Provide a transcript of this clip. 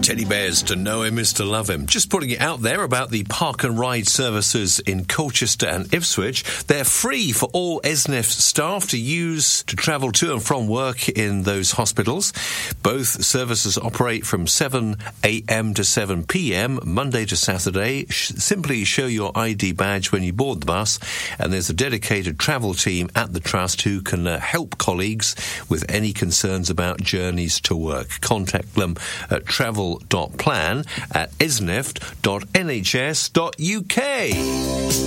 Teddy bears to know him is to love him. Just putting it out there about the park and ride services in Colchester and Ipswich. They're free for all ESNIF staff to use to travel to and from work in those hospitals. Both services operate from 7 a.m. to 7 p.m, Monday to Saturday. Simply show your ID badge when you board the bus, and there's a dedicated travel team at the Trust who can help colleagues with any concerns about journeys to work. Contact them at travel.plan@esneft.nhs.uk.